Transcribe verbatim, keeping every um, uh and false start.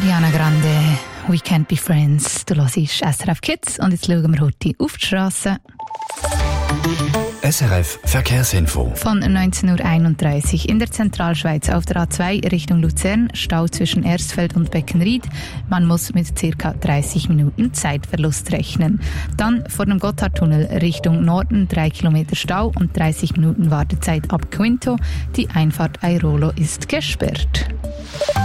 Ariana Grande, We Can't Be Friends. Du hörst S R F Kids und jetzt schauen wir heute auf die Straße. S R F Verkehrsinfo. Von neunzehn Uhr einunddreißig in der Zentralschweiz auf der A zwei Richtung Luzern, Stau zwischen Erstfeld und Beckenried. Man muss mit ca. dreißig Minuten Zeitverlust rechnen. Dann vor dem Gotthardtunnel Richtung Norden drei Kilometer Stau und dreißig Minuten Wartezeit ab Quinto. Die Einfahrt Airolo ist gesperrt.